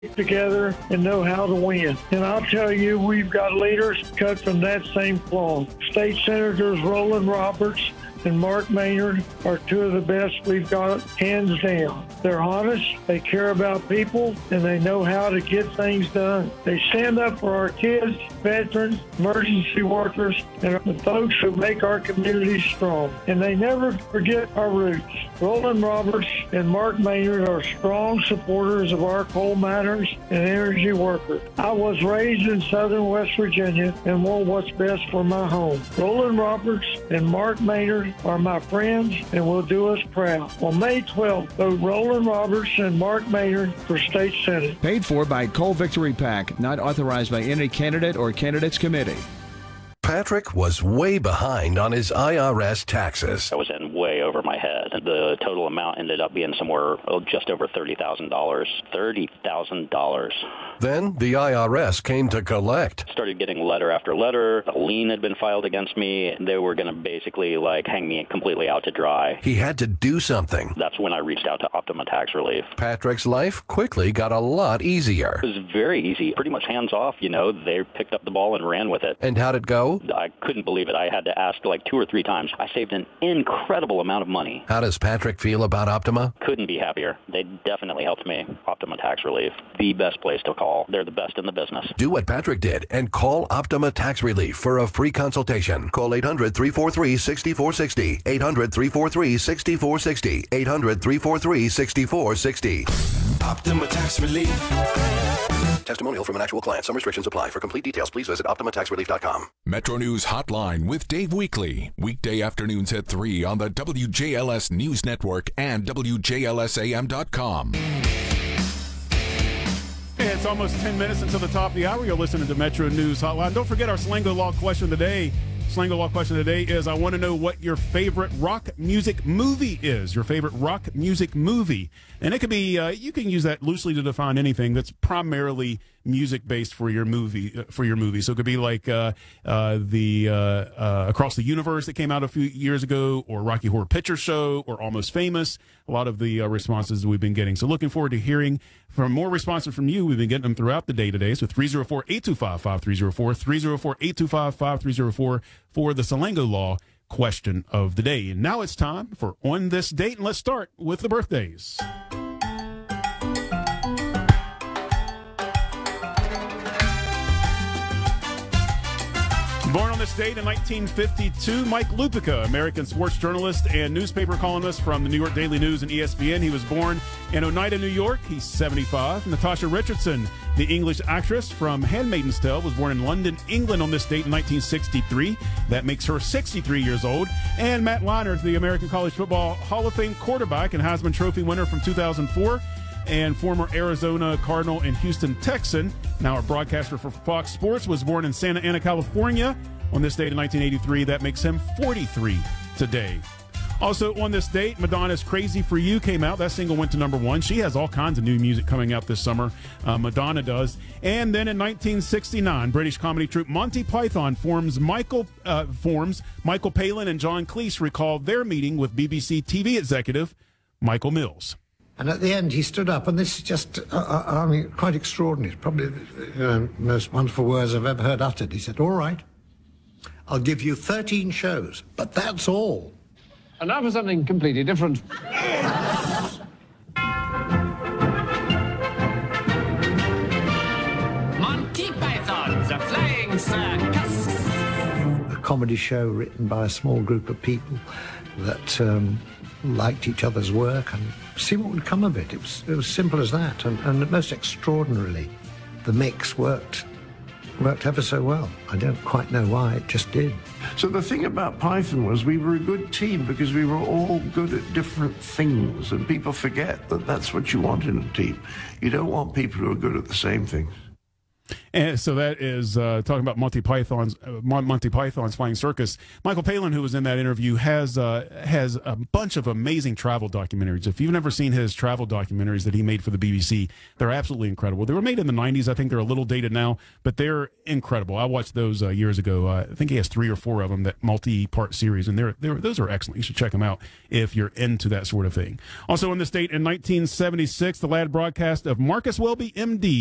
together and know how to win. And I'll tell you, we've got leaders cut from that same cloth. State Senators Roland Roberts and Mark Maynard are two of the best we've got, hands down. They're honest, they care about people, and they know how to get things done. They stand up for our kids, veterans, emergency workers, and the folks who make our communities strong. And they never forget our roots. Roland Roberts and Mark Maynard are strong supporters of our coal miners and energy workers. I was raised in southern West Virginia and want what's best for my home. Roland Roberts and Mark Maynard are my friends and will do us proud. On May 12th, vote Roland Roberts and Mark Maynard for State Senate. Paid for by Coal Victory PAC, not authorized by any candidate or candidates committee. Patrick was way behind on his IRS taxes. I was in way over my head. The total amount ended up being somewhere just over $30,000. $30,000. Then the IRS came to collect. Started getting letter after letter. A lien had been filed against me. They were going to basically hang me completely out to dry. He had to do something. That's when I reached out to Optima Tax Relief. Patrick's life quickly got a lot easier. It was very easy, pretty much hands off. They picked up the ball and ran with it. And how'd it go? I couldn't believe it. I had to ask 2 or 3 times. I saved an incredible amount of money. How does Patrick feel about Optima? Couldn't be happier. They definitely helped me. Optima Tax Relief, the best place to call. They're the best in the business. Do what Patrick did and call Optima Tax Relief for a free consultation. Call 800-343-6460. 800-343-6460. 800-343-6460. Optima Tax Relief. Testimonial from an actual client. Some restrictions apply. For complete details, please visit OptimaTaxRelief.com. Metro News Hotline with Dave Weekley. Weekday afternoons at 3 on the WJLS News Network and WJLSAM.com. Hey, it's almost 10 minutes until the top of the hour. You're listening to Metro News Hotline. Don't forget our Slango Law question today. Slango Law question today is, I want to know what your favorite rock music movie is. Your favorite rock music movie. And it could be, you can use that loosely to define anything that's primarily music based for your movie. So it could be like the Across the Universe that came out a few years ago, or Rocky Horror Picture Show, or Almost Famous. A lot of the responses we've been getting. So looking forward to hearing from more responses from you. We've been getting them throughout the day today. So 304-825-5304, 304-825-5304 for the Slango Law question of the day. And now it's time for On This Date, and let's start with the birthdays. Born on this date in 1952, Mike Lupica, American sports journalist and newspaper columnist from the New York Daily News and ESPN. He was born in Oneida, New York. He's 75. Natasha Richardson, the English actress from Handmaid's Tale, was born in London, England on this date in 1963. That makes her 63 years old. And Matt Leinart, the American College Football Hall of Fame quarterback and Heisman Trophy winner from 2004. And former Arizona Cardinal and Houston Texan, now a broadcaster for Fox Sports, was born in Santa Ana, California on this date in 1983. That makes him 43 today. Also on this date, Madonna's Crazy For You came out. That single went to '1. She has all kinds of new music coming out this summer. Madonna does. And then in 1969, British comedy troupe Monty Python forms Michael Palin and John Cleese recall their meeting with BBC TV executive Michael Mills. And at the end, he stood up, and this is just, quite extraordinary. Probably the most wonderful words I've ever heard uttered. He said, "All right, I'll give you 13 shows, but that's all." And now for something completely different. Monty Python, the Flying Circus. A comedy show written by a small group of people that liked each other's work and see what would come of it. It was simple as that, and most extraordinarily, the mix worked ever so well. I don't quite know why, it just did. So the thing about Python was we were a good team because we were all good at different things, and people forget that that's what you want in a team. You don't want people who are good at the same things. And so that is talking about Monty Python's Flying Circus. Michael Palin, who was in that interview, has a bunch of amazing travel documentaries. If you've never seen his travel documentaries that he made for the BBC, they're absolutely incredible. They were made in the 90s. I think they're a little dated now, but they're incredible. I watched those years ago. I think he has 3 or 4 of them, that multi-part series, and those are excellent. You should check them out if you're into that sort of thing. Also in this date, in 1976, the Ladd broadcast of Marcus Welby, M.D.,